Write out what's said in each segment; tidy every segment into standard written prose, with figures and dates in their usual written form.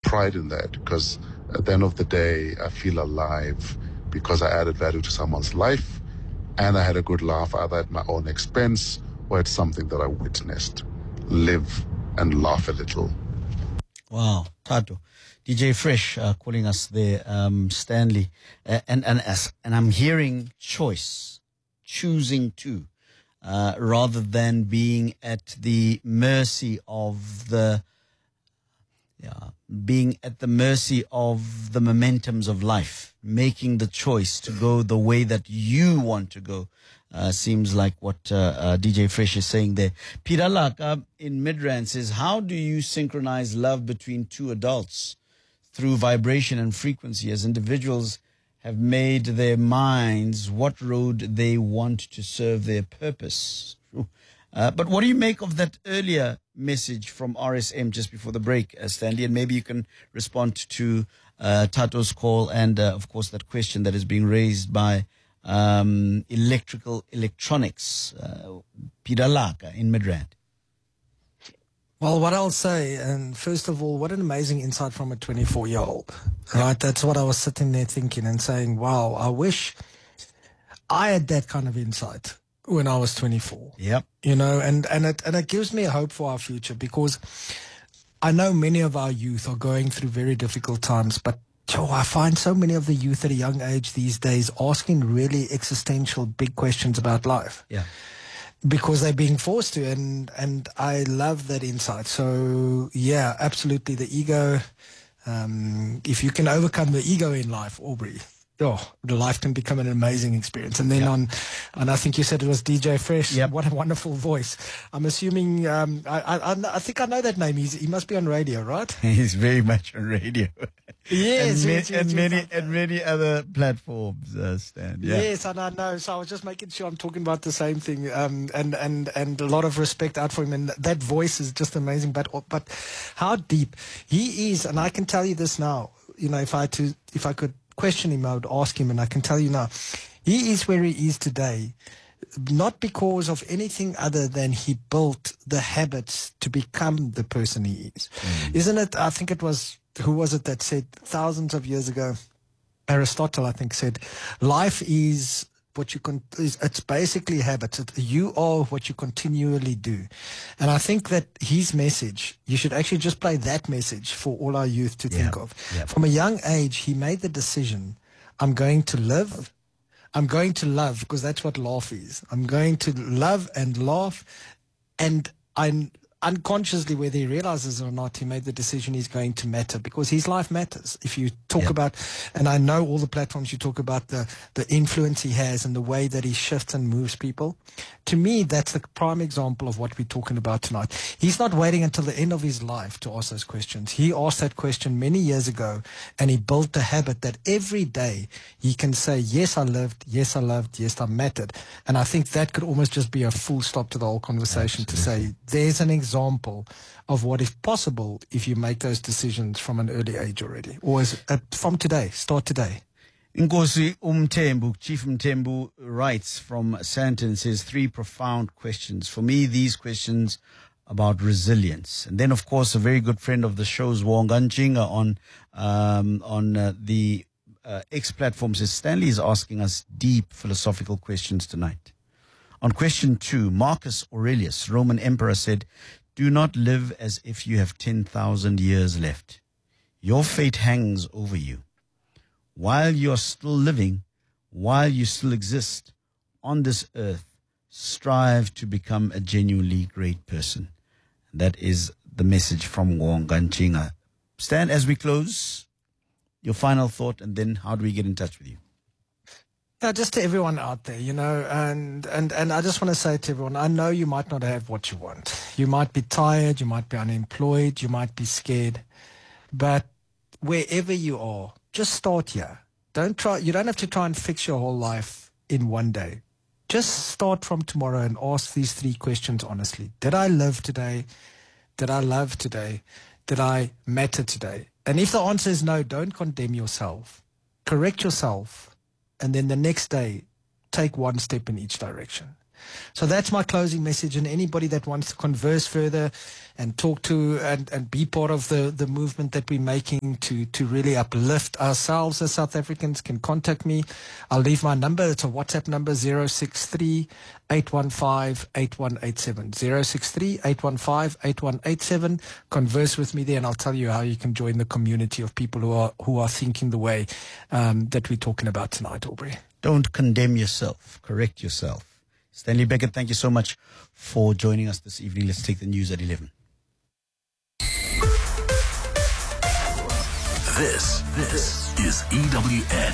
pride in that, because at the end of the day, I feel alive because I added value to someone's life and I had a good laugh, either at my own expense or at something that I witnessed. Live and laugh a little. Wow, Tato. DJ Fresh calling us there, Stanley. And I'm hearing choice, choosing to, rather than being at the mercy of being at the mercy of the momentums of life, making the choice to go the way that you want to go. Seems like what DJ Fresh is saying there. Peter Laka in Midrand says, how do you synchronize love between two adults? Through vibration and frequency, as individuals have made their minds what road they want to serve their purpose. But what do you make of that earlier message from RSM just before the break, Stanley? And maybe you can respond to Tato's call and, of course, that question that is being raised by electronics, Peter Laka in Midrand. Well, what I'll say, and first of all, what an amazing insight from a 24-year-old, right? That's what I was sitting there thinking and saying, wow, I wish I had that kind of insight when I was 24. Yep. You know, and it gives me a hope for our future, because I know many of our youth are going through very difficult times, but I find so many of the youth at a young age these days asking really existential big questions about life. Yeah. Because they're being forced to, and I love that insight. So yeah, absolutely, the ego. If you can overcome the ego in life, Aubrey, the life can become an amazing experience. And then and I think you said it was DJ Fresh. Yep. What a wonderful voice. I'm assuming, I think I know that name. He must be on radio, right? He's very much on radio. Yes, and many other platforms, Stan. Yeah. Yes, and I know. So I was just making sure I'm talking about the same thing. And a lot of respect out for him. And that voice is just amazing. But how deep he is, and I can tell you this now. You know, if I could question him, I would ask him, and I can tell you now, he is where he is today, not because of anything other than he built the habits to become the person he is. Isn't it? I think it was, who was it that said thousands of years ago? Aristotle, I think, said, life is what you it's basically habits. You are what you continually do. And I think that his message, you should actually just play that message for all our youth to think of. Yeah. From a young age, he made the decision, I'm going to live, I'm going to love, because that's what laugh is. I'm going to love and laugh, and I'm unconsciously, whether he realizes it or not, he made the decision he's going to matter, because his life matters. If you talk about, and I know all the platforms you talk about, the influence he has and the way that he shifts and moves people, to me, that's the prime example of what we're talking about tonight. He's not waiting until the end of his life to ask those questions. He asked that question many years ago, and he built a habit that every day he can say, yes, I lived, yes, I loved, yes, I mattered. And I think that could almost just be a full stop to the whole conversation. Absolutely. To say, there's an example of what is possible if you make those decisions from an early age already, or from today. Start today. Nkosi Umthembu, Chief Mthembu writes from Sandton, says 3 profound questions. For me, these questions about resilience. And then, of course, a very good friend of the show's Wonga Nchinga on the X platform says, Stanley is asking us deep philosophical questions tonight. On question 2, Marcus Aurelius, Roman emperor, said, do not live as if you have 10,000 years left. Your fate hangs over you. While you are still living, while you still exist on this earth, strive to become a genuinely great person. That is the message from Wonga Nchinga. Stan, as we close, your final thought, and then how do we get in touch with you? Yeah, just to everyone out there, you know, and I just want to say to everyone, I know you might not have what you want. You might be tired, you might be unemployed, you might be scared, but wherever you are, just start here. You don't have to try and fix your whole life in one day. Just start from tomorrow and ask these 3 questions honestly. Did I live today? Did I love today? Did I matter today? And if the answer is no, don't condemn yourself. Correct yourself. And then the next day, take 1 step in each direction. So that's my closing message, and anybody that wants to converse further and talk to and be part of the movement that we're making to really uplift ourselves as South Africans can contact me. I'll leave my number. It's a WhatsApp number, 063-815-8187. 063-815-8187. Converse with me there, and I'll tell you how you can join the community of people who are thinking the way that we're talking about tonight, Aubrey. Don't condemn yourself. Correct yourself. Stanley Beckett, thank you so much for joining us this evening. Let's take the news at 11. This is EWN.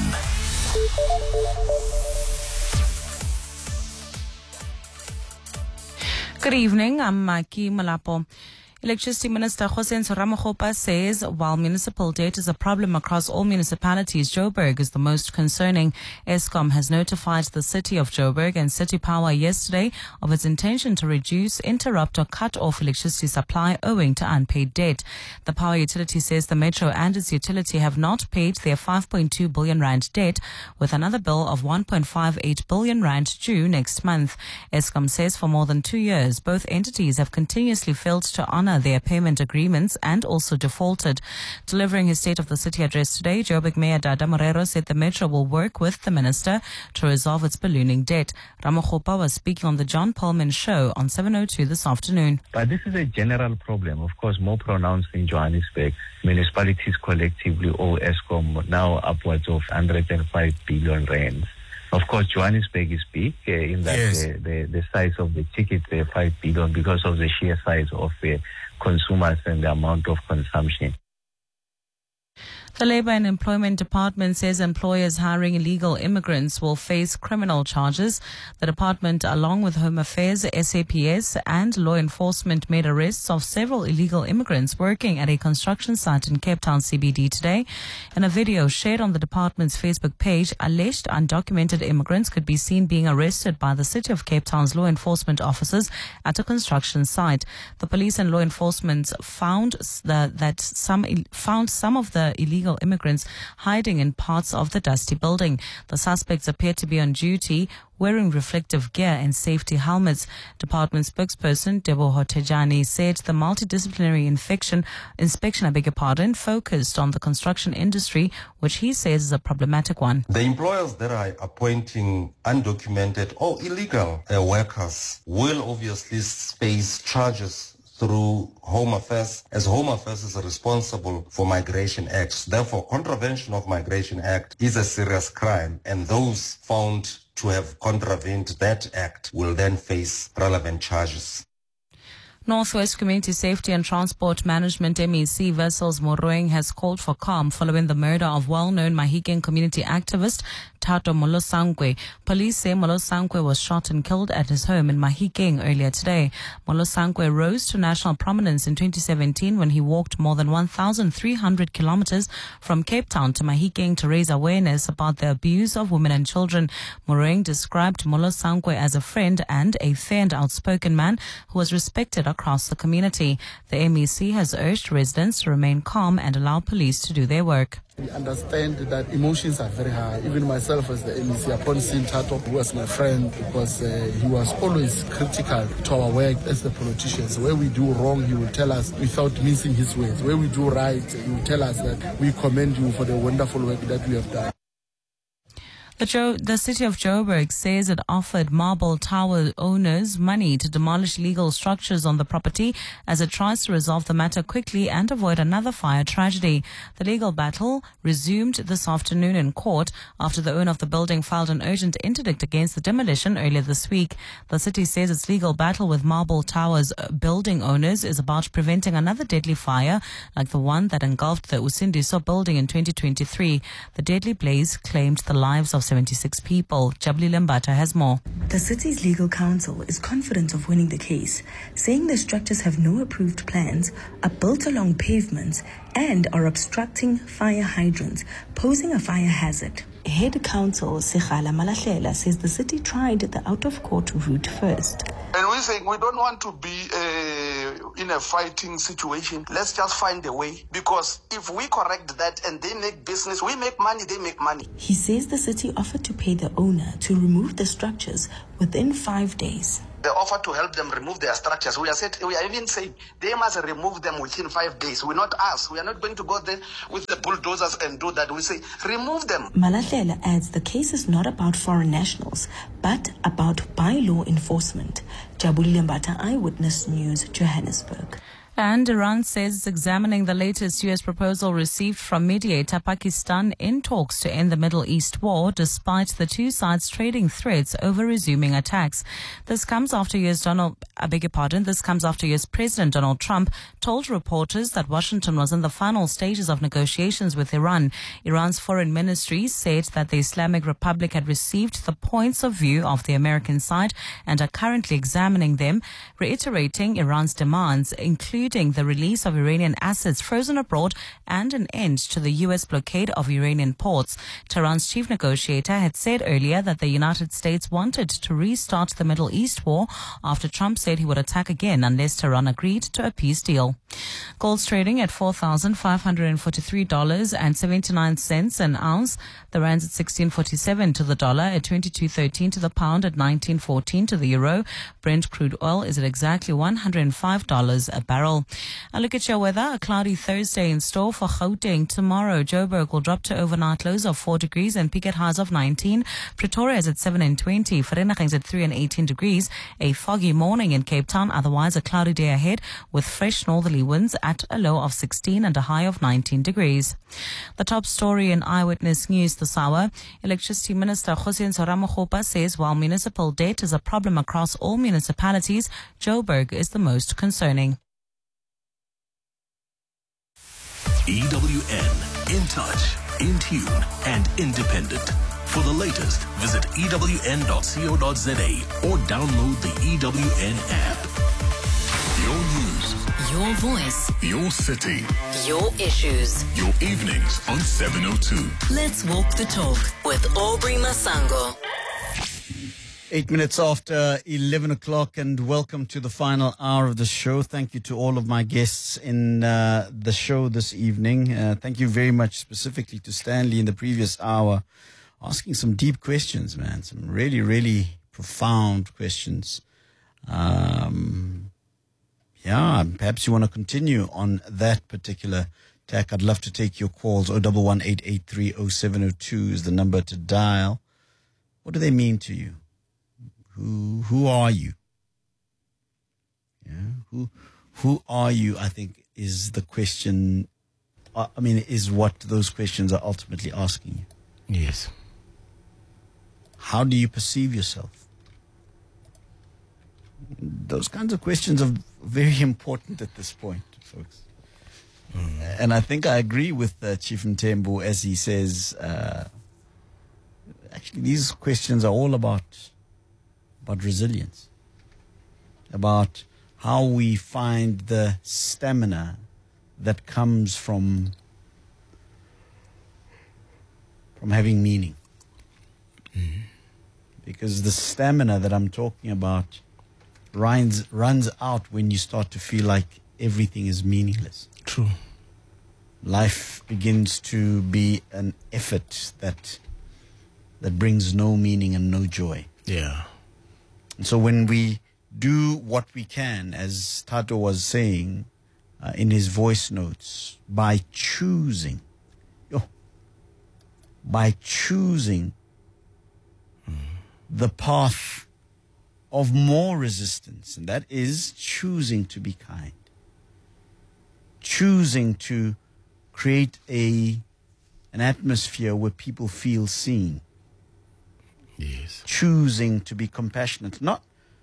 Good evening, I'm Maki Malapo. Electricity Minister Hossein Ramokgopa says while municipal debt is a problem across all municipalities, Joburg is the most concerning. Eskom has notified the city of Joburg and City Power yesterday of its intention to reduce, interrupt or cut off electricity supply owing to unpaid debt. The power utility says the metro and its utility have not paid their 5.2 billion rand debt, with another bill of 1.58 billion rand due next month. Eskom says for more than 2 years, both entities have continuously failed to honor their payment agreements and also defaulted. Delivering his State of the City address today, Joburg Mayor Dada Morero said the metro will work with the minister to resolve its ballooning debt. Ramokgopa was speaking on the John Pullman Show on 702 this afternoon. But this is a general problem, of course, more pronounced in Johannesburg. Municipalities collectively owe Eskom now upwards of 105 billion rand. Of course, Johannesburg is big in that the size of the ticket, 5 billion, because of the sheer size of consumers and the amount of consumption. The Labour and Employment Department says employers hiring illegal immigrants will face criminal charges. The department, along with Home Affairs, SAPS and law enforcement, made arrests of several illegal immigrants working at a construction site in Cape Town CBD today. In a video shared on the department's Facebook page, alleged undocumented immigrants could be seen being arrested by the City of Cape Town's law enforcement officers at a construction site. The police and law enforcement found some of the illegal immigrants hiding in parts of the dusty building. The suspects appear to be on duty, wearing reflective gear and safety helmets. Department spokesperson Debo Hotejani said the multidisciplinary inspection, focused on the construction industry, which he says is a problematic one. The employers that are appointing undocumented or illegal workers will obviously face charges through Home Affairs, as Home Affairs is responsible for Migration Acts. Therefore, contravention of Migration Act is a serious crime, and those found to have contravened that act will then face relevant charges. Northwest Community Safety and Transport Management MEC Wessels Mooroeng has called for calm following the murder of well-known Mahikeng community activist Thato Molosangwe. Police say Molosangwe was shot and killed at his home in Mahikeng earlier today. Molosangwe rose to national prominence in 2017 when he walked more than 1,300 kilometers from Cape Town to Mahikeng to raise awareness about the abuse of women and children. Mooroeng described Molosangwe as a friend and a fair and outspoken man who was respected across the community. The MEC has urged residents to remain calm and allow police to do their work. We understand that emotions are very high. Even myself as the MEC, upon seeing Thato, who was my friend, because he was always critical to our work as the politicians. Where we do wrong, he will tell us without mincing his words. Where we do right, he will tell us that we commend you for the wonderful work that we have done. The city of Joburg says it offered Marble Tower owners money to demolish illegal structures on the property as it tries to resolve the matter quickly and avoid another fire tragedy. The legal battle resumed this afternoon in court after the owner of the building filed an urgent interdict against the demolition earlier this week. The city says its legal battle with Marble Tower's building owners is about preventing another deadly fire like the one that engulfed the Usindiso building in 2023. The deadly blaze claimed the lives of 76 people. Jabli Lembata has more. The city's legal counsel is confident of winning the case, saying the structures have no approved plans, are built along pavements, and are obstructing fire hydrants, posing a fire hazard. Head counsel Sekhala Malahlela says the city tried the out-of-court route first. And we're saying we don't want to be in a fighting situation. Let's just find a way, because if we correct that and they make business, we make money, they make money. He says the city offered to pay the owner to remove the structures within 5 days. They offer to help them remove their structures. We are even saying they must remove them within 5 days. We're not us. We are not going to go there with the bulldozers and do that. We say, remove them. Malahlela adds the case is not about foreign nationals, but about by-law enforcement. Jabulile Mbata, Eyewitness News, Johannesburg. And Iran says it's examining the latest U.S. proposal received from mediator Pakistan in talks to end the Middle East war, despite the two sides trading threats over resuming attacks. This comes after U.S. President Donald Trump told reporters that Washington was in the final stages of negotiations with Iran. Iran's foreign ministry said that the Islamic Republic had received the points of view of the American side and are currently examining them, reiterating Iran's demands, including the release of Iranian assets frozen abroad and an end to the U.S. blockade of Iranian ports. Tehran's chief negotiator had said earlier that the United States wanted to restart the Middle East war after Trump said he would attack again unless Tehran agreed to a peace deal. Gold's trading at $4,543.79 an ounce. The rand's at 16.47 to the dollar, at 22.13 to the pound, at 19.14 to the euro. Brent crude oil is at exactly $105 a barrel. A look at your weather. A cloudy Thursday in store for Gauteng. Tomorrow, Joburg will drop to overnight lows of 4 degrees and peak at highs of 19. Pretoria is at 7 and 20. Vereeniging is at 3 and 18 degrees. A foggy morning in Cape Town. Otherwise, a cloudy day ahead with fresh northerly winds at a low of 16 and a high of 19 degrees. The top story in Eyewitness News this hour. Electricity Minister Hossein Ramokgopa says while municipal debt is a problem across all municipalities, Joburg is the most concerning. EWN, in touch, in tune, and independent. For the latest, visit ewn.co.za or download the EWN app. Your news, your voice, your city, your issues, your evenings on 702. Let's walk the talk with Aubrey Masango. 8 minutes after 11 o'clock, and welcome to the final hour of the show. Thank you to all of my guests in the show this evening. Thank you very much specifically to Stanley in the previous hour, asking some deep questions, man. Some really, really profound questions. Perhaps you want to continue on that particular tack. I'd love to take your calls. 011-883-0702 is the number to dial. What do they mean to you? Who are you? Yeah, who are you, I think, is the question. Is what those questions are ultimately asking you. Yes. How do you perceive yourself? Those kinds of questions are very important at this point, folks. And I think I agree with Chief Mthembu as he says, actually, these questions are all about resilience, about how we find the stamina that comes from having meaning. Because the stamina that I'm talking about runs out when you start to feel like everything is meaningless. True. Life begins to be an effort that brings no meaning and no joy. Yeah. And so when we do what we can, as Tato was saying in his voice notes, by choosing the path of more resistance, and that is choosing to be kind, choosing to create an atmosphere where people feel seen. Yes. Choosing to be compassionate, not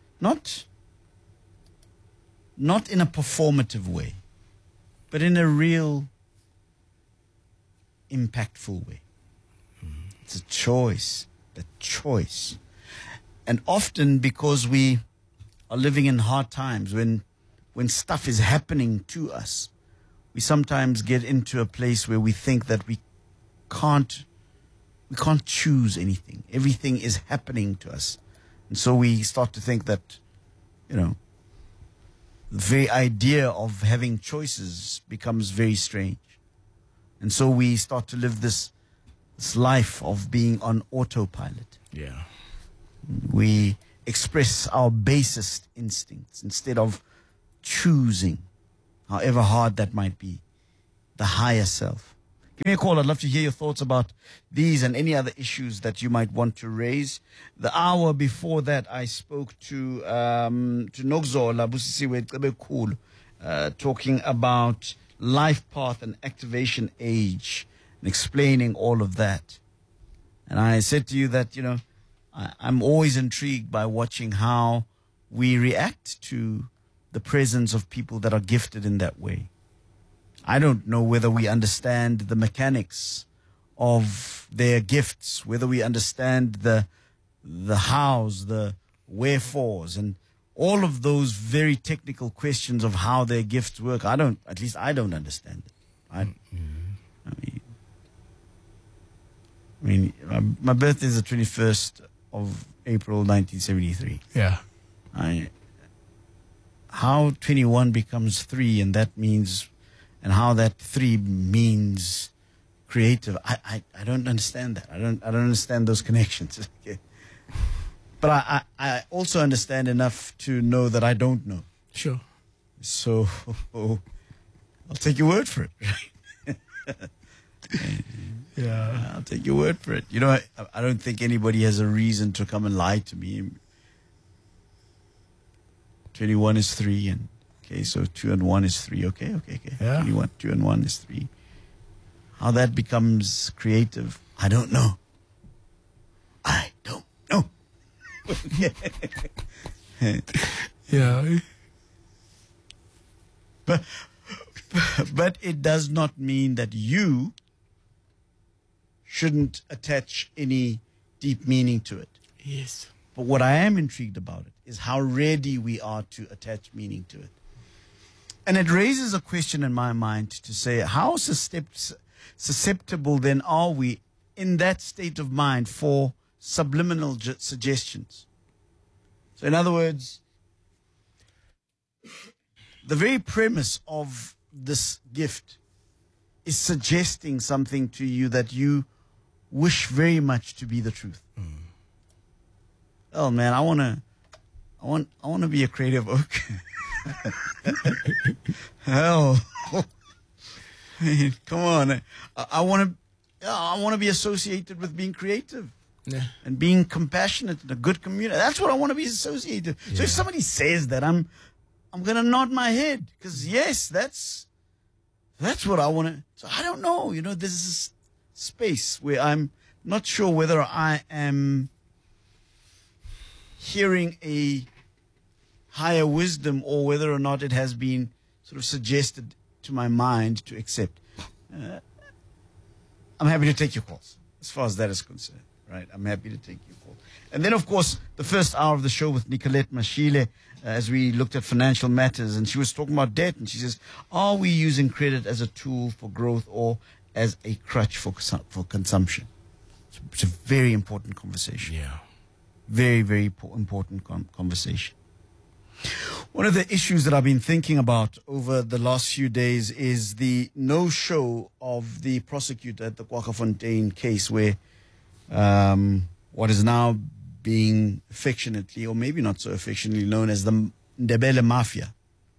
in a performative way, but in a real, impactful way. It's a choice, And often because we are living in hard times, when stuff is happening to us, we sometimes get into a place where we think that we can't choose anything. Everything is happening to us. And so we start to think that, the very idea of having choices becomes very strange. And so we start to live this life of being on autopilot. Yeah. We express our basest instincts instead of choosing, however hard that might be, the higher self. Give me a call. I'd love to hear your thoughts about these and any other issues that you might want to raise. The hour before that, I spoke to Nokzola Busisiwe Cebekulu, talking about life path and activation age and explaining all of that. And I said to you that, I'm always intrigued by watching how we react to the presence of people that are gifted in that way. I don't know whether we understand the mechanics of their gifts, whether we understand the hows, the wherefores, and all of those very technical questions of how their gifts work. I don't understand it. I mean, my birthday is the 21st of April, 1973. Yeah. How 21 becomes 3, and that means, and how that 3 means creative. I don't understand that. I don't understand those connections. But I also understand enough to know that I don't know. Sure. So I'll take your word for it. Yeah. I'll take your word for it. I don't think anybody has a reason to come and lie to me. 21 is 3, and okay, so 2 and 1 is 3. Okay. Yeah. 21, 2 and 1 is 3. How that becomes creative, I don't know. I don't know. Yeah. But it does not mean that you shouldn't attach any deep meaning to it. Yes. But what I am intrigued about it is how ready we are to attach meaning to it. And it raises a question in my mind to say, how susceptible then are we in that state of mind for subliminal suggestions? So in other words, the very premise of this gift is suggesting something to you that you wish very much to be the truth. Oh man, I want to be a creative oak. Hell, I mean, come on. I want to be associated with being creative. Yeah. And being compassionate and a good community. That's what I want to be associated. Yeah. So if somebody says that, I'm going to nod my head, because yes, that's what I want to. So I don't know, there's this space where I'm not sure whether I am hearing a higher wisdom or whether or not it has been sort of suggested to my mind to accept. I'm happy to take your calls as far as that is concerned. Right, I'm happy to take your call. And then, of course, the first hour of the show with Nicolette Mashile, as we looked at financial matters, and she was talking about debt, and she says, are we using credit as a tool for growth or as a crutch for consumption? It's a very important conversation. Yeah. Very, very important conversation. One of the issues that I've been thinking about over the last few days is the no-show of the prosecutor at the Kwaggafontein case, where what is now being affectionately, or maybe not so affectionately, known as the Ndebele Mafia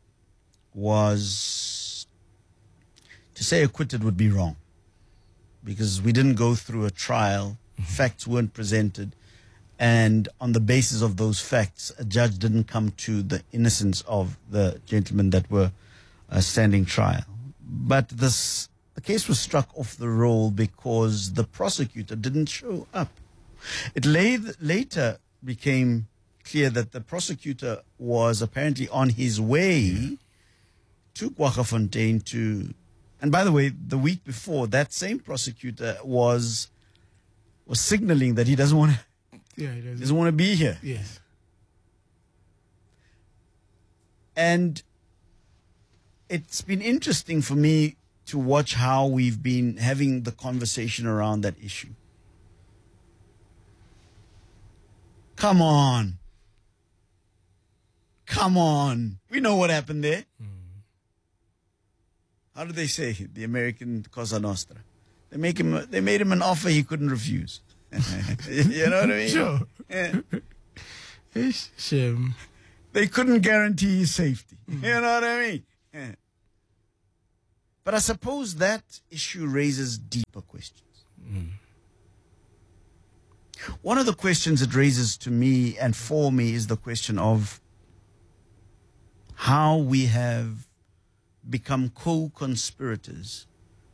was, to say acquitted would be wrong, because we didn't go through a trial, facts weren't presented, and on the basis of those facts, a judge didn't come to the innocence of the gentlemen that were standing trial. But the case was struck off the roll because the prosecutor didn't show up. It later became clear that the prosecutor was apparently on his way to Kwaggafontein to, and by the way, the week before, that same prosecutor was signaling that he doesn't want to. Yeah, he doesn't want to be here. Yes. And it's been interesting for me to watch how we've been having the conversation around that issue. Come on. Come on. We know what happened there. How do they say it? The American Cosa Nostra. They made him an offer he couldn't refuse. You know what I mean? Sure. Yeah. It's shame. They couldn't guarantee his safety. You know what I mean? Yeah. But I suppose that issue raises deeper questions. One of the questions it raises to me and for me is the question of how we have become co-conspirators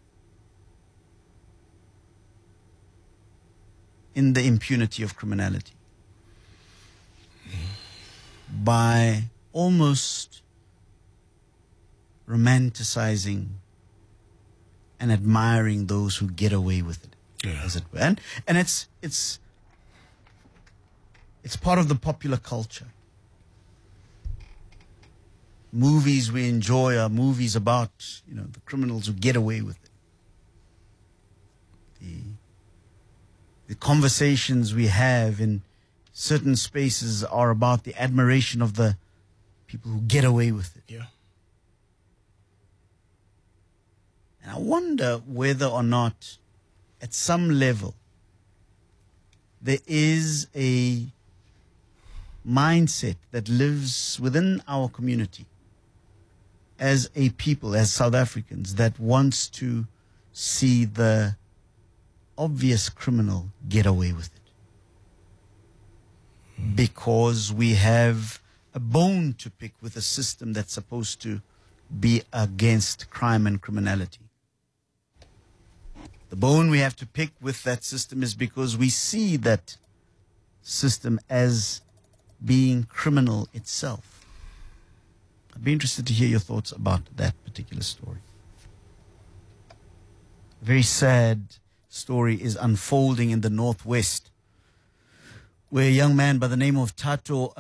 in the impunity of criminality by almost romanticizing and admiring those who get away with it, as it were. And it's part of the popular culture. Movies we enjoy are movies about, the criminals who get away with it. The conversations we have in certain spaces are about the admiration of the people who get away with it. Yeah. And I wonder whether or not, at some level, there is a mindset that lives within our community as a people, as South Africans, that wants to see the obvious criminal get away with it. Because we have a bone to pick with a system that's supposed to be against crime and criminality. The bone we have to pick with that system is because we see that system as being criminal itself. I'd be interested to hear your thoughts about that particular story. A very sad story is unfolding in the Northwest, where a young man by the name of Tato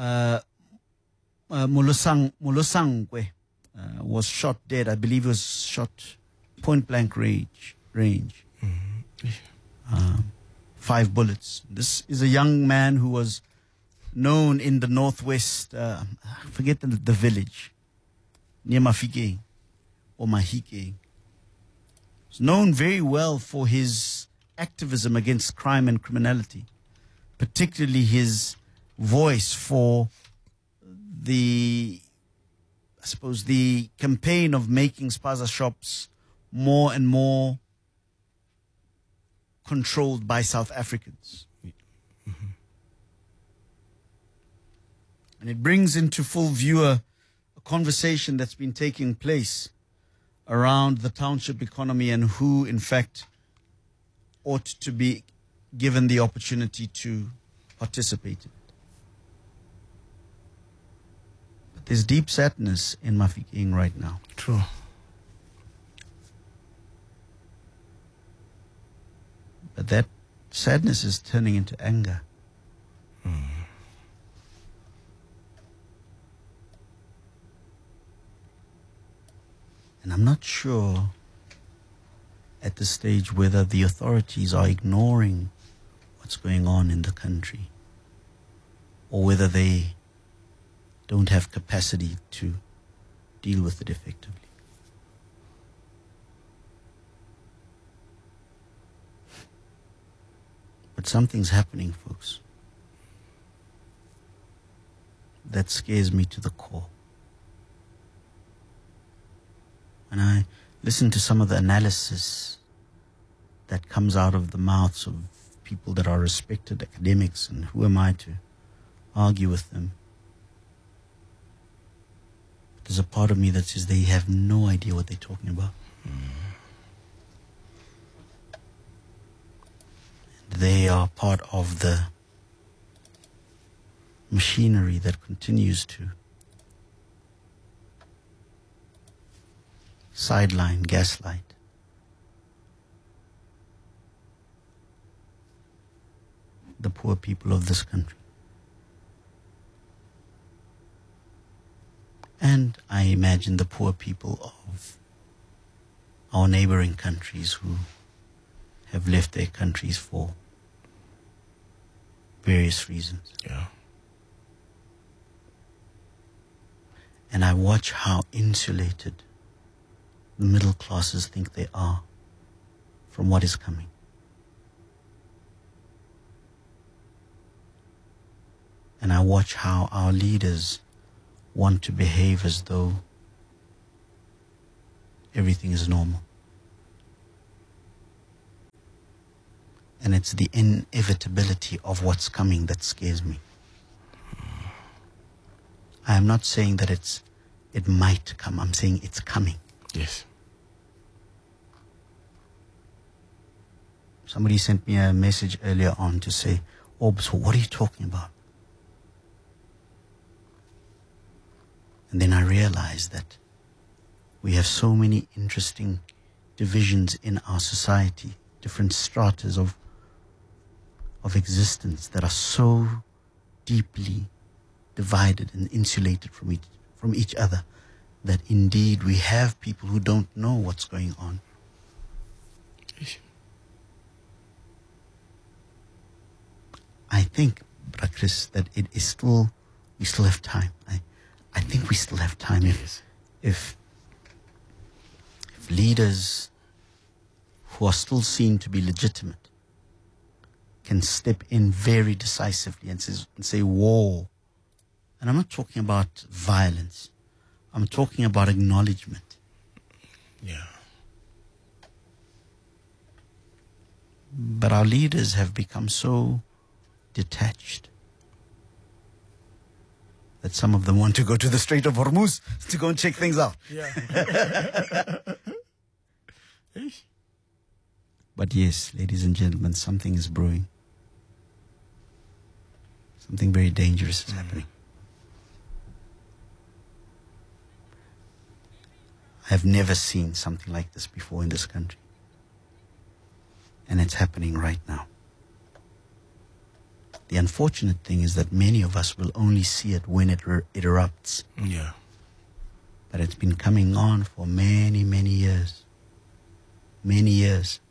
Mulosangwe was shot dead. I believe he was shot point blank range. 5 bullets. This is a young man who was known in the Northwest, I forget the village, near Mafike or Mahike. He's known very well for his activism against crime and criminality, particularly his voice for the campaign of making spaza shops more and more controlled by South Africans. And it brings into full view a conversation that's been taking place around the township economy and who, in fact, ought to be given the opportunity to participate in it. But there's deep sadness in Mafikeng right now. True. But that sadness is turning into anger. And I'm not sure at this stage whether the authorities are ignoring what's going on in the country or whether they don't have capacity to deal with it effectively. But something's happening, folks, that scares me to the core. When I listen to some of the analysis that comes out of the mouths of people that are respected academics, and who am I to argue with them? There's a part of me that says they have no idea what they're talking about. They are part of the machinery that continues to sideline, gaslight. The poor people of this country. And I imagine the poor people of our neighboring countries who have left their countries for various reasons. Yeah. And I watch how insulated the middle classes think they are from what is coming. And I watch how our leaders want to behave as though everything is normal. And it's the inevitability of what's coming that scares me. I am not saying that it might come. I'm saying it's coming. Yes. Somebody sent me a message earlier on to say, Orbs, what are you talking about? And then I realized that we have so many interesting divisions in our society, different stratas of existence that are so deeply divided and insulated from each other, that indeed we have people who don't know what's going on. I think, Brother Chris, that we still have time. I think we still have time if leaders who are still seen to be legitimate can step in very decisively and say war. And I'm not talking about violence. I'm talking about acknowledgement. Yeah. But our leaders have become so detached that some of them want to go to the Strait of Hormuz to go and check things out. Yeah. But yes, ladies and gentlemen, something is brewing. Something very dangerous is happening. I have never seen something like this before in this country. And it's happening right now. The unfortunate thing is that many of us will only see it when it erupts. Yeah. But it's been coming on for many, many years. Many years.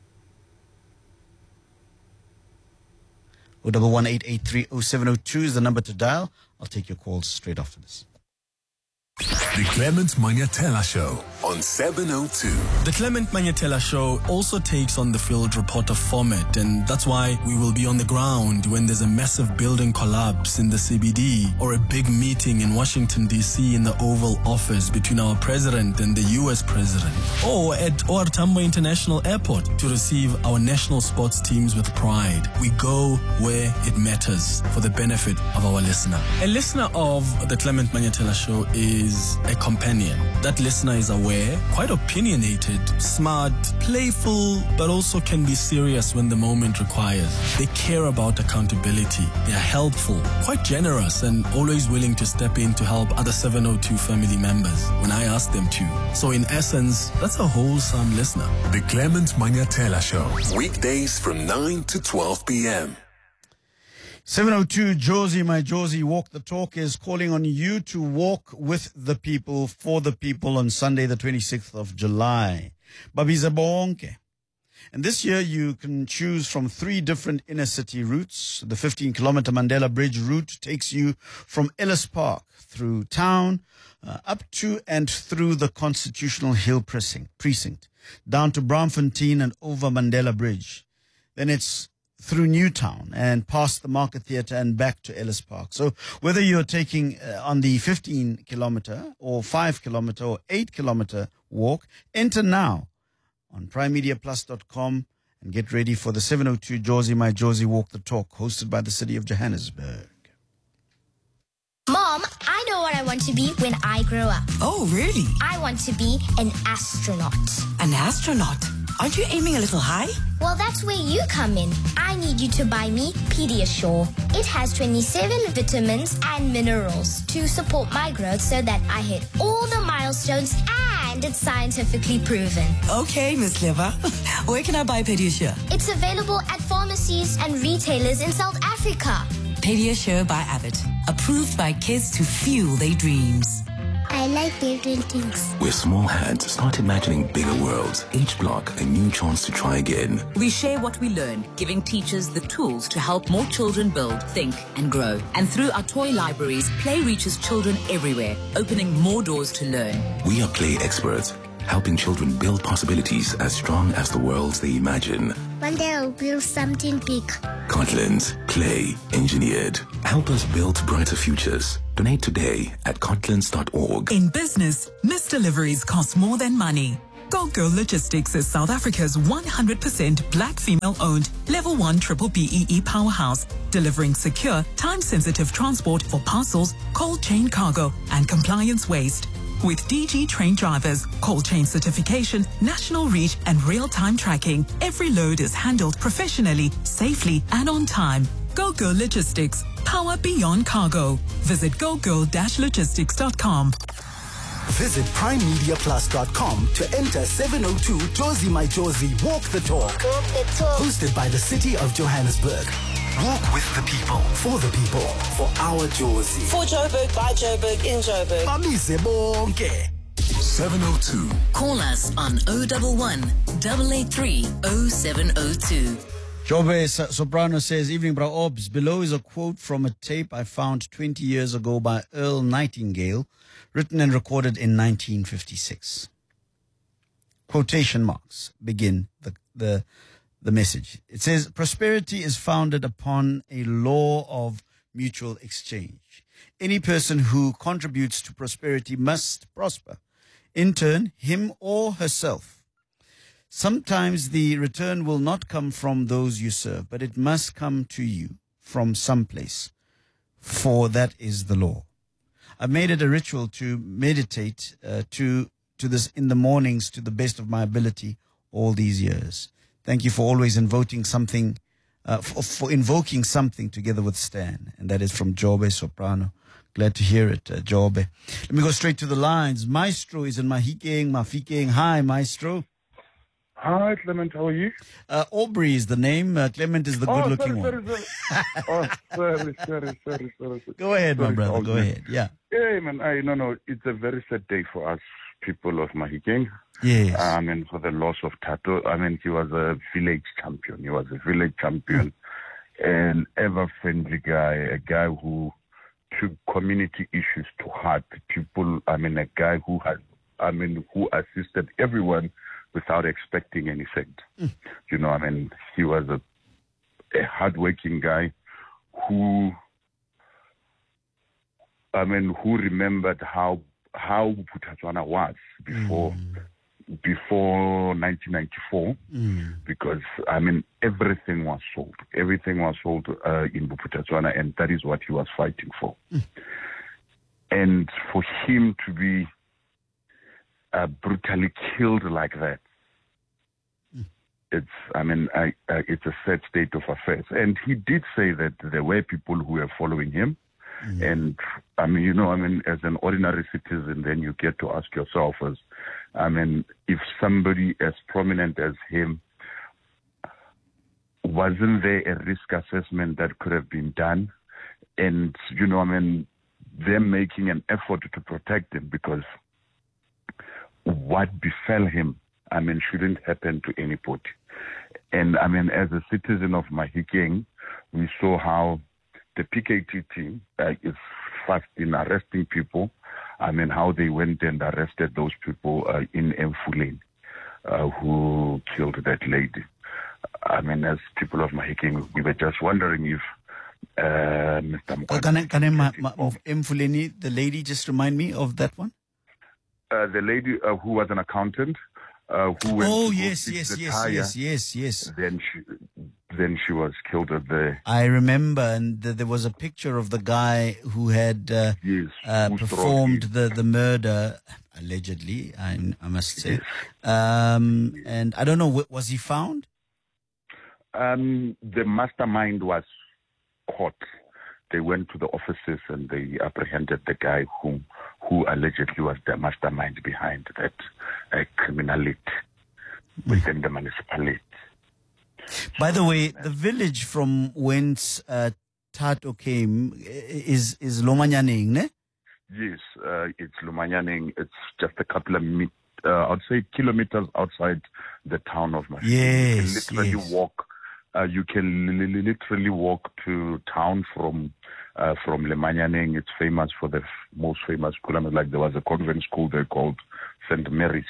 011-883-0702 is the number to dial. I'll take your calls straight after this. The Clement Manyatela Show on 702. The Clement Manyatela Show also takes on the field reporter format, and that's why we will be on the ground when there's a massive building collapse in the CBD or a big meeting in Washington, D.C. in the Oval Office between our president and the U.S. president, or at OR Tambo International Airport to receive our national sports teams with pride. We go where it matters for the benefit of our listener. A listener of the Clement Manyatela Show is a companion. That listener is aware, quite opinionated, smart, playful, but also can be serious when the moment requires. They care about accountability. They are helpful, quite generous, and always willing to step in to help other 702 family members when I ask them to. So in essence, that's a wholesome listener. The Clement Manyatela Show. Weekdays from 9 to 12 p.m. 702 Josie, my Josie, Walk the Talk is calling on you to walk with the people, for the people on Sunday, the 26th of July. Babiza bonke. And this year you can choose from 3 different inner city routes. The 15-kilometer Mandela Bridge route takes you from Ellis Park through town, up to and through the Constitutional Hill precinct, down to Braamfontein and over Mandela Bridge. Then it's through Newtown and past the Market Theatre and back to Ellis Park. So whether you're taking on the 15-kilometer or 5-kilometer or 8-kilometer walk, enter now on primemediaplus.com and get ready for the 702 Josie, my Josie, Walk the Talk, hosted by the City of Johannesburg. Mom, I know what I want to be when I grow up. Oh, really? I want to be an astronaut. An astronaut? Aren't you aiming a little high? Well, that's where you come in. I need you to buy me Pediasure. It has 27 vitamins and minerals to support my growth so that I hit all the milestones, and it's scientifically proven. Okay, Miss Clever. Where can I buy Pediasure? It's available at pharmacies and retailers in South Africa. Pediasure by Abbott. Approved by kids to fuel their dreams. I love like building things. Where small hands start imagining bigger worlds. Each block a new chance to try again. We share what we learn, giving teachers the tools to help more children build, think, and grow. And through our toy libraries, play reaches children everywhere, opening more doors to learn. We are play experts, helping children build possibilities as strong as the worlds they imagine. One day I'll build something big. Cortland, play engineered. Help us build brighter futures. Donate today at cortlands.org. In business, missed deliveries cost more than money. Go Girl Logistics is South Africa's 100% black female-owned Level 1 Triple BEE powerhouse, delivering secure, time-sensitive transport for parcels, cold chain cargo, and compliance waste. With DG trained drivers, cold chain certification, national reach, and real-time tracking, every load is handled professionally, safely, and on time. Go Girl Logistics. Power beyond cargo. Visit gogirl-logistics.com. Visit primemediaplus.com to enter 702 Josie My Josie Walk the Talk. Walk the talk. Hosted by the City of Johannesburg. Walk with the people, for the people, for our Josie. For Joburg, by Joburg, in Joburg. Mamise bonke. 702. Call us on 011 883 0702. Jobe Soprano says, evening, bra Obs. Below is a quote from a tape I found 20 years ago by Earl Nightingale, written and recorded in 1956. Quotation marks begin the message. It says, prosperity is founded upon a law of mutual exchange. Any person who contributes to prosperity must prosper. In turn, him or herself. Sometimes the return will not come from those you serve, but it must come to you from someplace, for that is the law. I've made it a ritual to meditate to this in the mornings to the best of my ability all these years. Thank you for always invoking something, for invoking something together with Stan, and that is from Jobe Soprano. Glad to hear it, Jobe. Let me go straight to the lines. Maestro is in Mafikeng. Hi, Maestro. Hi, Clement. How are you? Aubrey is the name. Clement is the good-looking one. Sorry. Go ahead, my brother. Go ahead. Yeah. Yeah, man. No. It's a very sad day for us people of Mahikeng. Yes. For the loss of Tato. He was a village champion. An ever-friendly guy, a guy who took community issues to heart. People, a guy who had, who assisted everyone without expecting anything. He was a hardworking guy who remembered how Bophuthatswana was before 1994, because everything was sold. Everything was sold in Bophuthatswana, and that is what he was fighting for. And for him to be brutally killed like that, it's a sad state of affairs. And he did say that there were people who were following him. And as an ordinary citizen, then you get to ask yourself if somebody as prominent as him, wasn't there a risk assessment that could have been done? And, them making an effort to protect him, because what befell him, shouldn't happen to anybody. And, as a citizen of Mahikeng, we saw how the PKT team is fast in arresting people. How they went and arrested those people in Emfuleni who killed that lady. As people of Mahikeng, we were just wondering if Mr. Emfuleni, the lady, just remind me of that one. The lady who was an accountant, who went yes. Then she was killed at the. I remember, and there was a picture of the guy who had performed the murder, allegedly. I must say, and I don't know, was he found? The mastermind was caught. They went to the offices and they apprehended the guy who allegedly was the mastermind behind that criminality within the municipality. By the way, the village from whence Tato came is Lomanyaneng, ne? Yes, it's Lumanyaning. It's just a couple of I'd say kilometers outside the town of Mahikeng. Yes, you can literally walk. You can literally walk to town from Lumanyaning. It's famous for the most famous school. Like there was a convent school there called St. Mary's.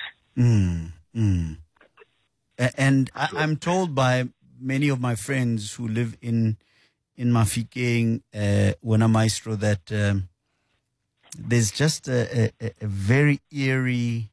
And I'm told by many of my friends who live in Mafikeng, Wena Maestro, that there's just a very eerie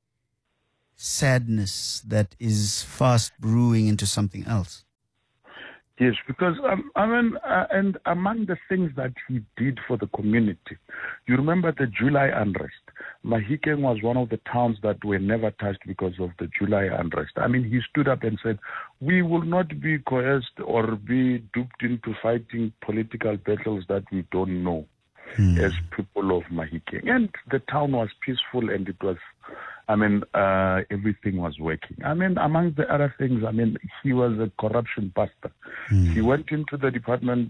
sadness that is fast brewing into something else. Yes, because and among the things that he did for the community, you remember the July unrest. Mahikeng was one of the towns that were never touched because of the July unrest. I mean, he stood up and said, we will not be coerced or be duped into fighting political battles that we don't know as people of Mahikeng. And the town was peaceful and it was, everything was working. Among the other things, he was a corruption buster. He went into the department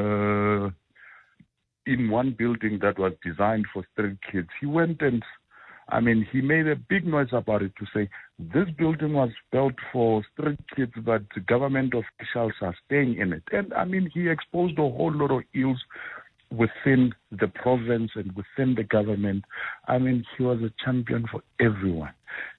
in one building that was designed for street kids. He went and, he made a big noise about it to say, this building was built for street kids, but government officials are staying in it. And, he exposed a whole lot of ills within the province and within the government. He was a champion for everyone.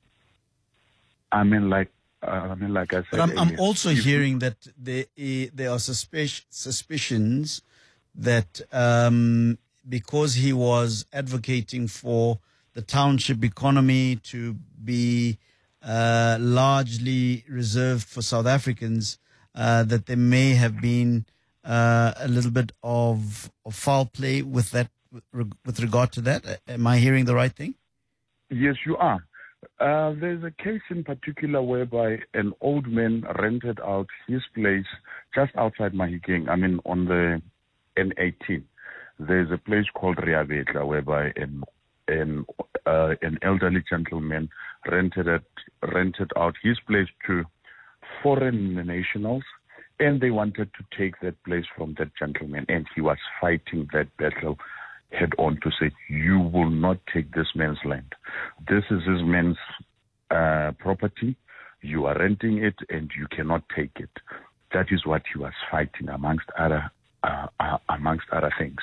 Like I said, but I'm also hearing that there are suspicions that because he was advocating for the township economy to be largely reserved for South Africans, that there may have been a little bit of foul play with that, with regard to that. Am I hearing the right thing? Yes, you are. There's a case in particular whereby an old man rented out his place just outside Mahikeng, on the N18. There's a place called Riabetla whereby an elderly gentleman rented out his place to foreign nationals, and they wanted to take that place from that gentleman, and he was fighting that battle head on to say, you will not take this man's land. This is this man's property. You are renting it and you cannot take it. That is what he was fighting, amongst other things.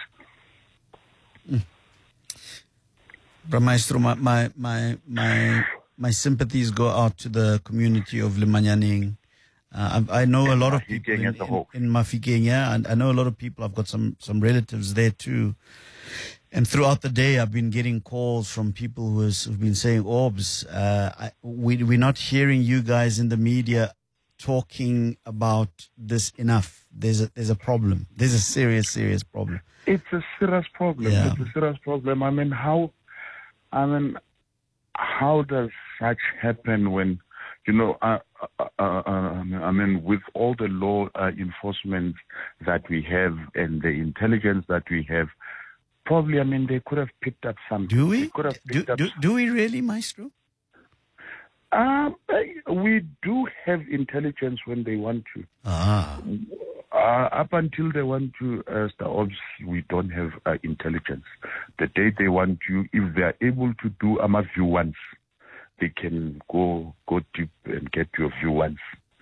Maestro, my sympathies go out to the community of Lumanyaning. I know a lot of people in Mafikeng, and I know a lot of people. I've got some relatives there too. And throughout the day, I've been getting calls from people who've been saying, Orbs, we're not hearing you guys in the media talking about this enough. There's a problem. There's a serious problem. It's a serious problem. Yeah. It's a serious problem. How does such happen when, with all the law enforcement that we have and the intelligence that we have, probably, they could have picked up something. Do we? Do we really, Maestro? We do have intelligence when they want to. Up until they want to, we don't have intelligence. The day they want to, if they are able to do a view once, they can go deep and get your view once.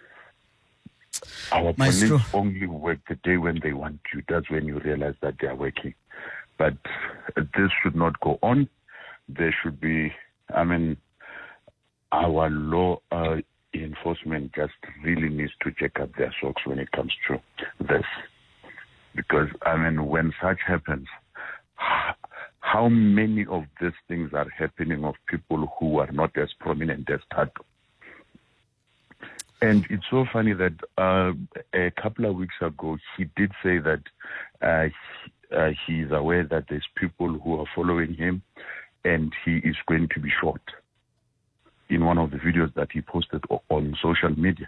Our Maestro. police only work the day when they want to. That's when you realize that they are working. But this should not go on. There should be, our law enforcement just really needs to check up their socks when it comes to this. Because, when such happens, how many of these things are happening of people who are not as prominent as Tato? And it's so funny that a couple of weeks ago, he did say that he is aware that there's people who are following him and he is going to be shot in one of the videos that he posted on social media.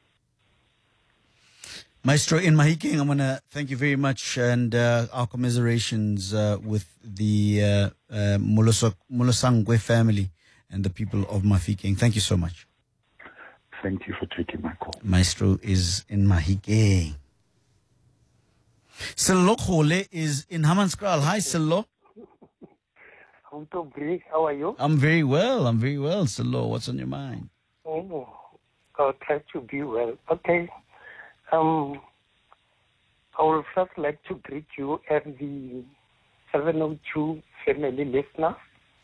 Maestro, in Mahikeng, I want to thank you very much, and our commiserations with the Mulosangwe family and the people of Mahikeng. Thank you so much. Thank you for taking my call. Maestro is in Mahikeng. Sello Khole is in Hammanskraal. Hi, Sello. Utobri, how are you? I'm very well. Selo, what's on your mind? Oh, I'll try to be well. Okay. I would first like to greet you and the 702 family listener.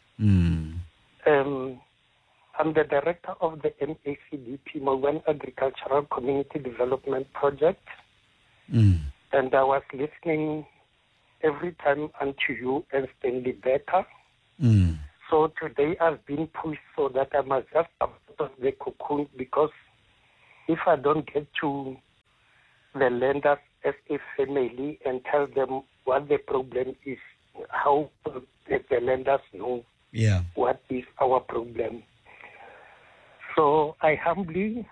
I'm the director of the MACDP, Mowen Agricultural Community Development Project. And I was listening every time unto you and Stanley Becker. So today I've been pushed so that I must just come out of the cocoon, because if I don't get to the lenders as a family and tell them what the problem is, how the lenders know what is our problem. So I humbly,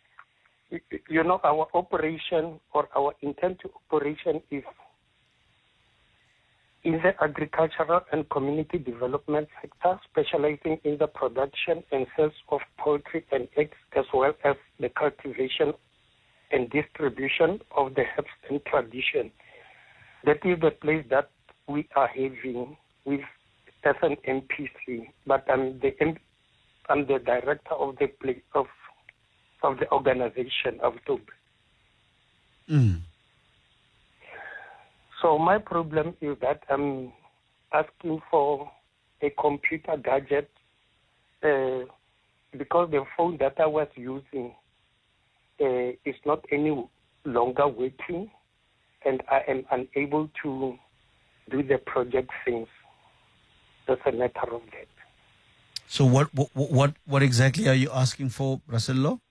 our operation or our intent to operation is in the agricultural and community development sector, specializing in the production and sales of poultry and eggs, as well as the cultivation and distribution of the herbs and tradition. That is the place that we are having with as an MPC, but I'm the director of the place of the organization of TUB. So my problem is that I'm asking for a computer gadget because the phone that I was using is not any longer working, and I am unable to do the project things. That's a matter of that. So what exactly are you asking for, Russell?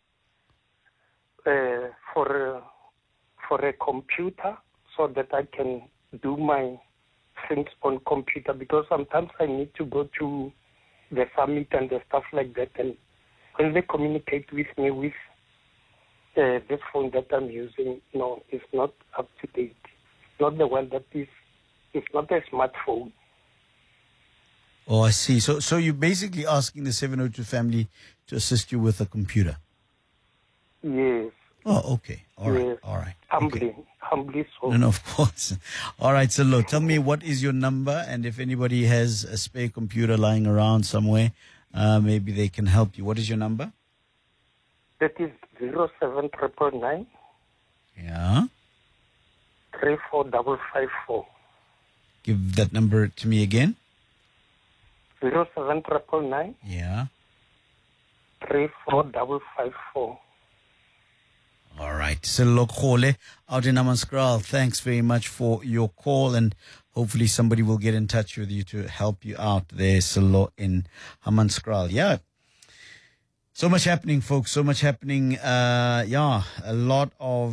For a computer, so that I can do my things on computer, because sometimes I need to go to the summit and the stuff like that, and when they communicate with me with this phone that I'm using, it's not up to date. It's not the one that is, it's not a smartphone. Oh, I see. So you're basically asking the 702 family to assist you with a computer? Yes. Oh, okay. All right. Yes. All right. Humbly so. No, of course. All right, Selo, tell me, what is your number? And if anybody has a spare computer lying around somewhere, maybe they can help you. What is your number? That is 07999. Yeah. 34554. Give that number to me again. 07999. Yeah. 34554. All right. Selo Khole out in Hammanskraal, thanks very much for your call, and hopefully somebody will get in touch with you to help you out there, Selo in Hammanskraal. Yeah. So much happening, folks. So much happening. A lot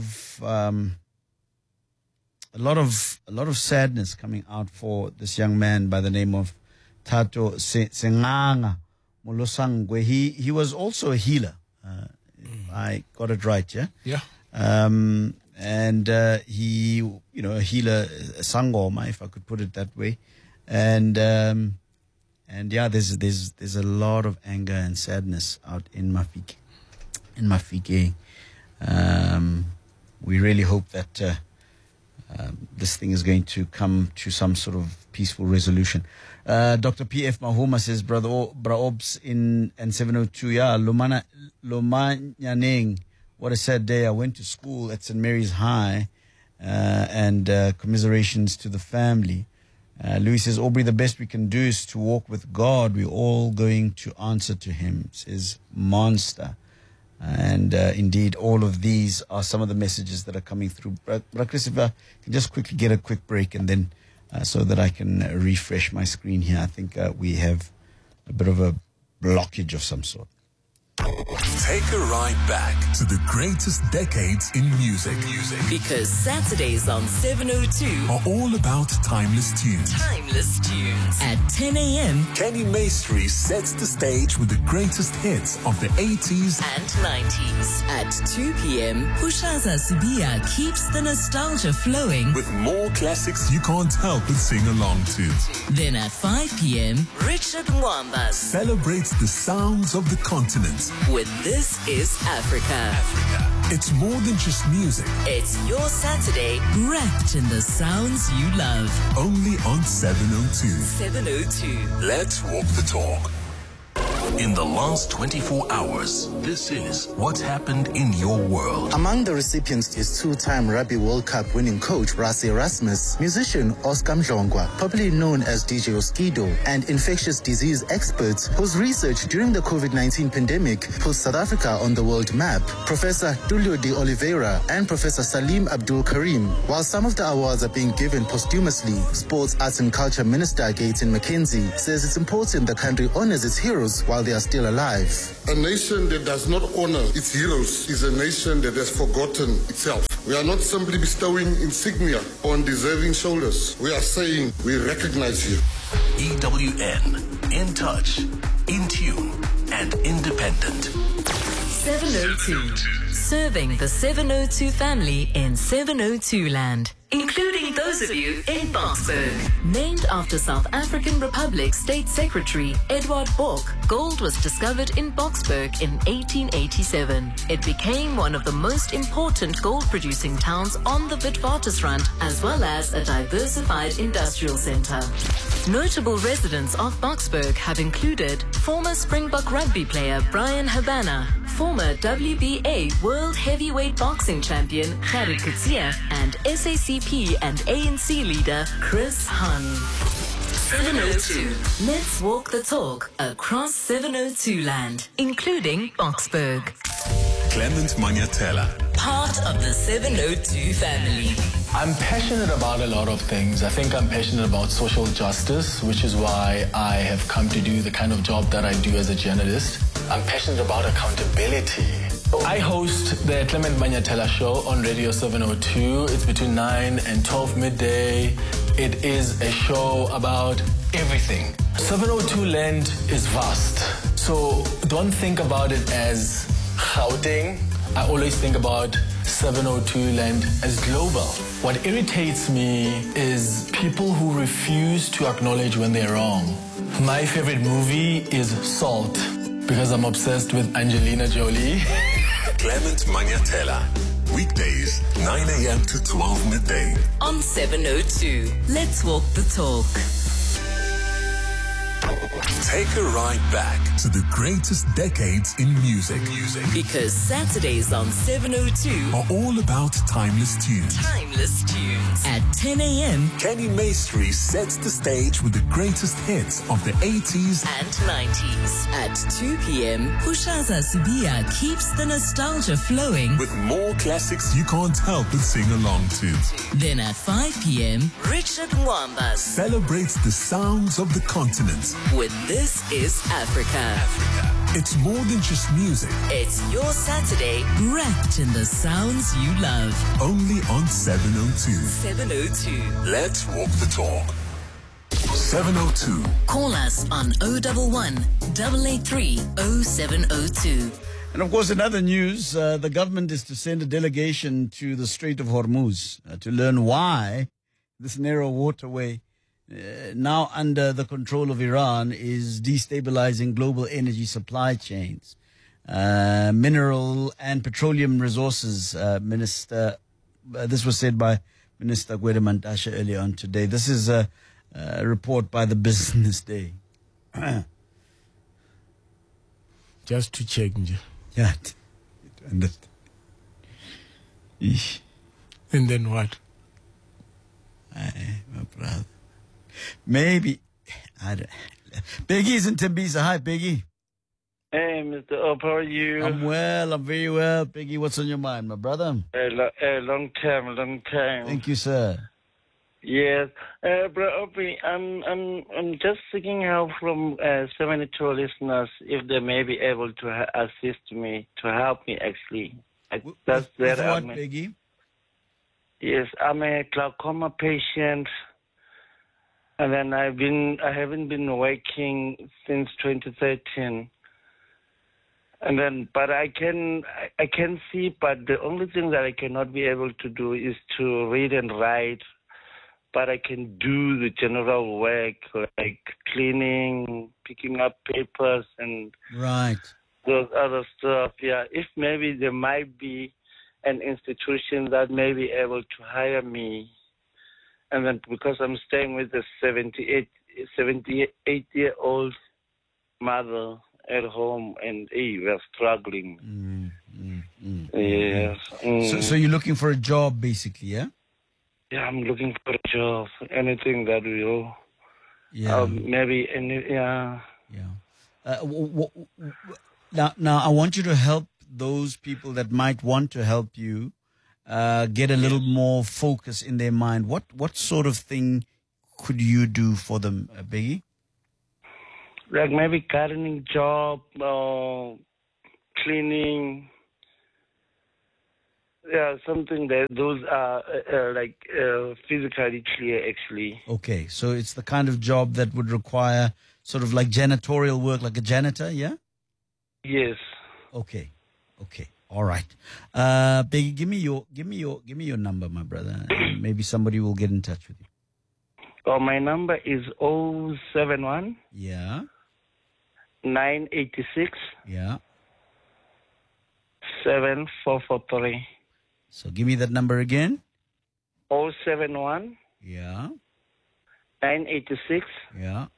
of sadness coming out for this young man by the name of Thato Senganga Molosangwe. He was also a healer. I got it right, yeah? Yeah. And he, a healer, a sangoma, if I could put it that way. And yeah, there's a lot of anger and sadness out in Mafike. We really hope that this thing is going to come to some sort of peaceful resolution. Dr. P.F. Mahoma says, Brother Obs in N702, Lomanyaneng, what a sad day. I went to school at St. Mary's High, and commiserations to the family. Louis says, Aubrey, the best we can do is to walk with God. We're all going to answer to him, says Monster. And indeed, all of these are some of the messages that are coming through. But Chris, if I can just quickly get a quick break, and then so that I can refresh my screen here. I think we have a bit of a blockage of some sort. Take a ride back to the greatest decades in music. Because Saturdays on 702 are all about timeless tunes. At 10 a.m. Kenny Maestri sets the stage with the greatest hits of the 80s and 90s. At 2 p.m., Pushaza Sibia keeps the nostalgia flowing with more classics you can't help but sing along to. Then at 5 p.m., Richard Mwamba celebrates the sounds of the continent tunes with This Is Africa. It's more than just music. It's your Saturday wrapped in the sounds you love. Only on 702. 702. Let's walk the talk. In the last 24 hours, this is what's happened in your world. Among the recipients is two-time Rugby World Cup winning coach Rassie Erasmus, musician Oscar Mdlongwa, popularly known as DJ Oskido, and infectious disease experts whose research during the COVID-19 pandemic put South Africa on the world map, Professor Tulio de Oliveira and Professor Salim Abdul Karim. While some of the awards are being given posthumously, Sports, Arts and Culture Minister Gayton McKenzie says it's important the country honors its heroes while they are still alive. A nation that does not honor its heroes is a nation that has forgotten itself. We are not simply bestowing insignia on deserving shoulders. We are saying we recognize you. EWN, in touch, in tune, and independent. 702. Serving the 702 family in 702 land, including those of you in Boksburg. Named after South African Republic State Secretary Edward Bork, gold was discovered in Boksburg in 1887. It became one of the most important gold-producing towns on the Witwatersrand, as well as a diversified industrial center. Notable residents of Boksburg have included former Springbok rugby player Brian Habana, former WBA World Heavyweight Boxing Champion Gerrit Coetzee, and SACP and ANC leader Chris Hun. 702. Let's walk the talk across 702 land, including Boksburg. Clement Manyatela. Part of the 702 family. I'm passionate about a lot of things. I think I'm passionate about social justice, which is why I have come to do the kind of job that I do as a journalist. I'm passionate about accountability. I host the Clement Manyatela Show on Radio 702. It's between 9 and 12 midday. It is a show about everything. 702 land is vast. So don't think about it as Gauteng. I always think about 702 land as global. What irritates me is people who refuse to acknowledge when they're wrong. My favorite movie is Salt because I'm obsessed with Angelina Jolie. Clement Manyatela. Weekdays, 9 a.m. to 12 midday. On 702. Let's walk the talk. Take a ride back to the greatest decades in music. Because Saturdays on 702 are all about timeless tunes. Timeless tunes. At 10 a.m. Kenny Maestri sets the stage with the greatest hits of the 80s and 90s. At 2 p.m. Pushaza Sibia keeps the nostalgia flowing with more classics you can't help but sing along to. Then at 5 p.m. Richard Mwamba celebrates the sounds of the continent with This Is Africa. It's more than just music. It's your Saturday wrapped in the sounds you love. Only on 702. 702. Let's walk the talk. 702. Call us on 011 883 0702. And of course, in other news, the government is to send a delegation to the Strait of Hormuz to learn why this narrow waterway, now under the control of Iran, is destabilizing global energy supply chains. Mineral and petroleum resources minister, this was said by Minister Gwede Mantashe earlier on today. This is a report by the Business Day. Just to check. Yeah, understand. And then what? My brother. Maybe. I don't. Biggie's in Tembisa. Hi, Biggie. Hey, Mr. Op, how are you? I'm well. I'm very well. Biggie, what's on your mind, my brother? Long time. Thank you, sir. Yes. Bro, Opie, I'm just seeking help from 72 listeners if they may be able to assist me, to help me actually. That's with what, Biggie? Yes, I'm a glaucoma patient, and then I haven't been working since 2013. And then, but I can see, but the only thing that I cannot be able to do is to read and write. But I can do the general work like cleaning, picking up papers, and right. those other stuff. Yeah, if maybe there might be an institution that may be able to hire me, and then because I'm staying with a 78-year-old mother at home, and we're struggling. Yes. So you're looking for a job, basically, yeah? Yeah, I'm looking for a job. Anything that will. Yeah. Maybe any. Yeah. Now, I want you to help those people that might want to help you get a little more focus in their mind. What sort of thing could you do for them, Biggie? Like maybe gardening job, cleaning. Yeah, something that those are physically clear, actually. Okay, so it's the kind of job that would require sort of like janitorial work, like a janitor, yeah? Yes. Okay, all right. Biggie, give me your number, my brother. And maybe somebody will get in touch with you. Oh, my number is 071. Yeah. 986. Yeah. 7443. So give me that number again. 071. Yeah. 986. Yeah.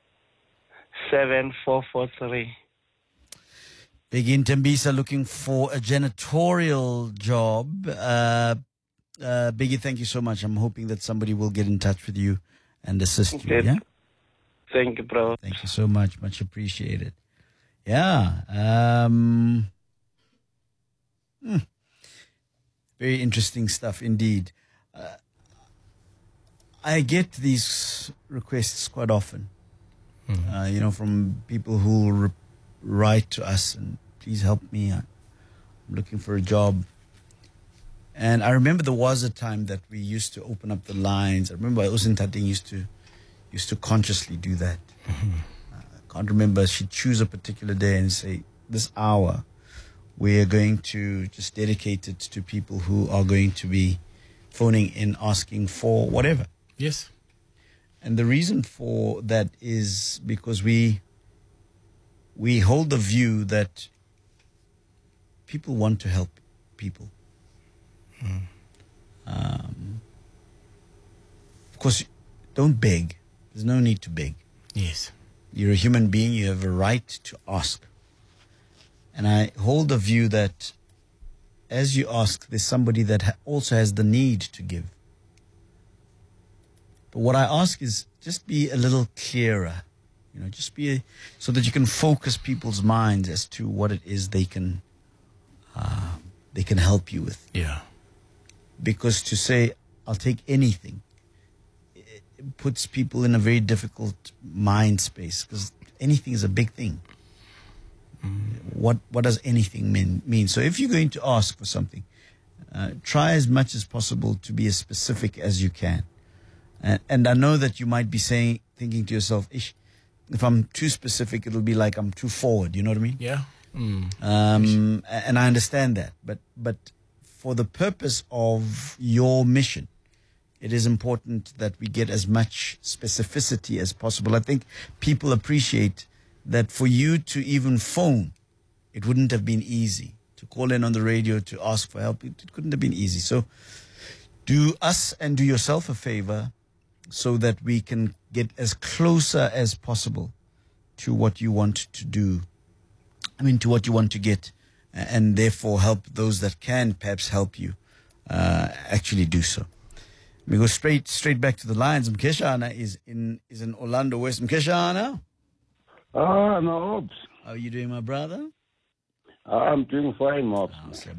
7443. Biggie Ntembisa looking for a janitorial job. Biggie, thank you so much. I'm hoping that somebody will get in touch with you and assist you. Yeah. Thank you, bro. Thank you so much. Much appreciated. Yeah. Very interesting stuff indeed. I get these requests quite often, from people who write to us and please help me. I'm looking for a job. And I remember there was a time that we used to open up the lines. I remember Usin Tating used to consciously do that. I can't remember. She'd choose a particular day and say, this hour, we are going to just dedicate it to people who are going to be phoning in asking for whatever. Yes. And the reason for that is because we hold the view that people want to help people. Of course, don't beg. There's no need to beg. Yes. You're a human being. You have a right to ask. And I hold the view that as you ask, there's somebody that also has the need to give. But what I ask is just be a little clearer. Just be so that you can focus people's minds as to what it is they can help you with. Yeah. Because to say, I'll take anything, it puts people in a very difficult mind space because anything is a big thing. What does anything mean? So if you're going to ask for something, try as much as possible to be as specific as you can. And I know that you might be thinking to yourself, if I'm too specific, it'll be like I'm too forward. You know what I mean? Yeah. And I understand that. But for the purpose of your mission, it is important that we get as much specificity as possible. I think people appreciate that for you to even phone, it wouldn't have been easy. To call in on the radio to ask for help, it couldn't have been easy. So do us and do yourself a favor so that we can get as closer as possible to what you want to do. To what you want to get, and therefore help those that can perhaps help you actually do so. We go straight back to the lines. Mkeshana is in Orlando West. Mkeshana? No. How are you doing, my brother? I'm doing fine, Mops.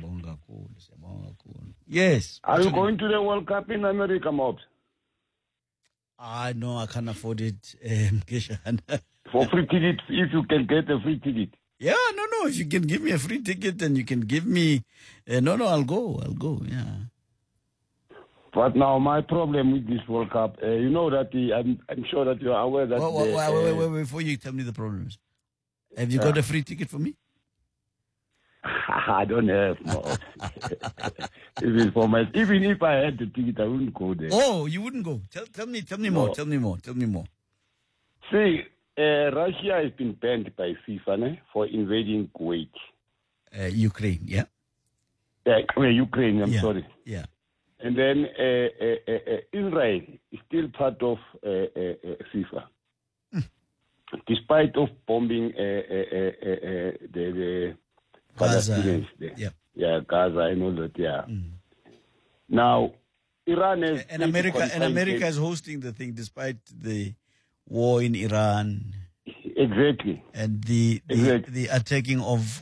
Yes. Are you going to the World Cup in America, Mops? No, I can't afford it, Mkeshana. For free ticket, if you can get a free ticket. Yeah, no. If you can give me a free ticket and you can give me... I'll go, yeah. But now my problem with this World Cup, you know that I'm sure that you are aware that... Wait, before you tell me the problems. Have you got a free ticket for me? I don't have, no. Even if I had the ticket, I wouldn't go there. Oh, you wouldn't go? Tell me more. Tell me more. See, Russia has been banned by FIFA for invading Kuwait. Ukraine, yeah? Ukraine, I'm sorry. Yeah. And then Israel is still part of FIFA. Despite of bombing the Palestinians there. Yep. Yeah, Gaza and all that, yeah. Now, Iran has... And America is hosting the thing despite the war in Iran. Exactly. And the attacking of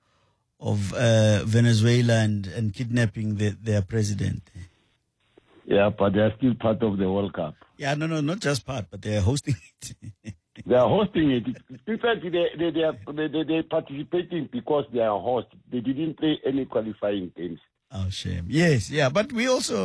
Venezuela and kidnapping their president. Yeah, but they are still part of the World Cup. Yeah, no, not just part, but they are hosting it. They are hosting it. In fact, they participating because they are host. They didn't play any qualifying games. Oh, shame. Yes, yeah, but we also